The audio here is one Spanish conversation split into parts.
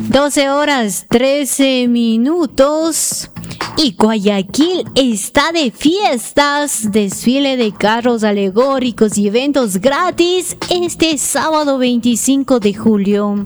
12:13 y Guayaquil está de fiestas, desfile de carros alegóricos y eventos gratis este sábado 25 de julio.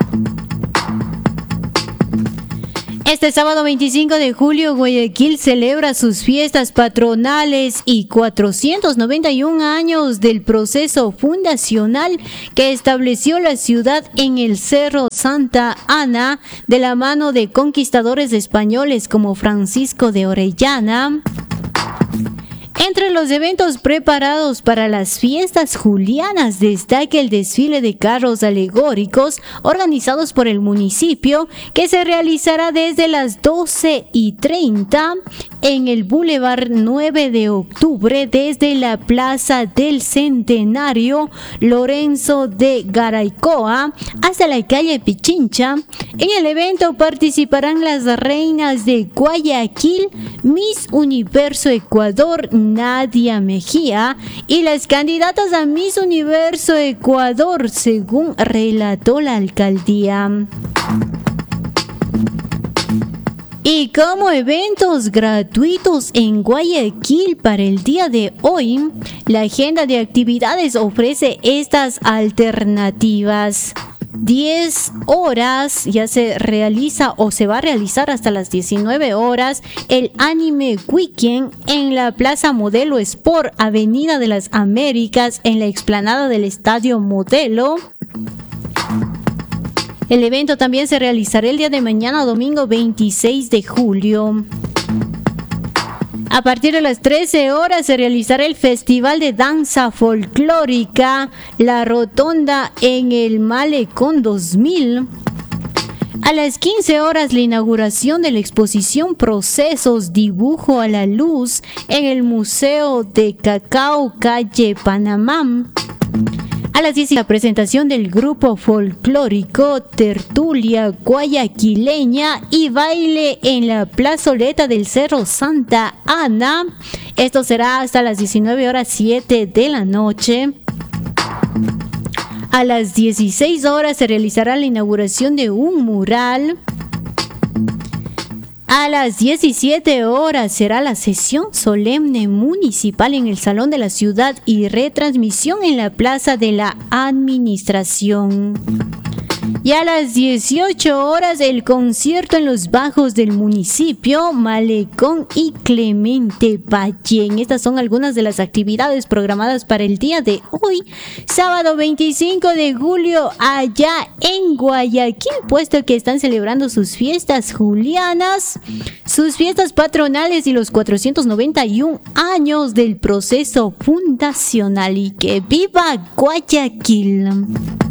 Este sábado 25 de julio, Guayaquil celebra sus fiestas patronales y 491 años del proceso fundacional que estableció la ciudad en el Cerro Santa Ana de la mano de conquistadores españoles como Francisco de Orellana. Entre los eventos preparados para las fiestas julianas destaca el desfile de carros alegóricos organizados por el municipio que se realizará desde las 12:30 en el Boulevard 9 de Octubre desde la Plaza del Centenario Lorenzo de Garaycoa hasta la calle Pichincha. En el evento participarán las reinas de Guayaquil, Miss Universo Ecuador Nadia Mejía y las candidatas a Miss Universo Ecuador, según relató la alcaldía. Y como eventos gratuitos en Guayaquil para el día de hoy, la agenda de actividades ofrece estas alternativas. 10 horas ya se realiza o se va a realizar hasta las 19 horas el Anime Weekend en la Plaza Modelo Sport, Avenida de las Américas, en la explanada del Estadio Modelo. El evento también se realizará el día de mañana, domingo 26 de julio. A partir de las 13 horas se realizará el Festival de Danza Folclórica La Rotonda en el Malecón 2000. A las 15 horas la inauguración de la exposición Procesos Dibujo a la Luz en el Museo de Cacao, calle Panamá. A las 10 la presentación del grupo folclórico Tertulia Guayaquileña y baile en la plazoleta del Cerro Santa Ana. Esto será hasta las 19:07 de la noche. A las 16 horas se realizará la inauguración de un mural. A las 17 horas será la sesión solemne municipal en el Salón de la Ciudad y retransmisión en la Plaza de la Administración. Y a las 18 horas el concierto en los bajos del municipio, Malecón y Clemente Valle. Estas son algunas de las actividades programadas para el día de hoy, sábado 25 de julio, allá en Guayaquil, puesto que están celebrando sus fiestas julianas, sus fiestas patronales y los 491 años del proceso fundacional. Y que viva Guayaquil.